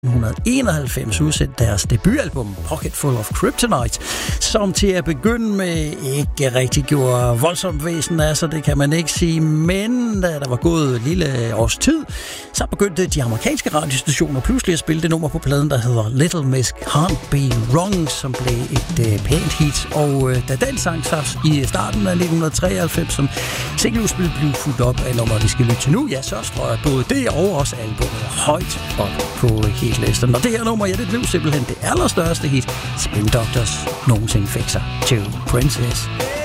1991 udsendte deres debutalbum Pocket Full of Kryptonite, som til at begynde med ikke rigtig gjorde voldsomt væsen af sig, det kan man ikke sige, men da der var gået et lille års tid, så begyndte de amerikanske radiostationer pludselig at spille det nummer på pladen, der hedder Little Miss Can't Be Wrong, som blev et pænt hit, og da den sang så i starten af 1993 som singlespil blev fuldt op af nummer, vi skal lytte til nu, ja, så strøg både det og også albumet højt op på hitlisten. Og det her nummer, ja, det blev simpelthen det allerstørste hit, Spin Doctors nogensinde fik sig til Princess.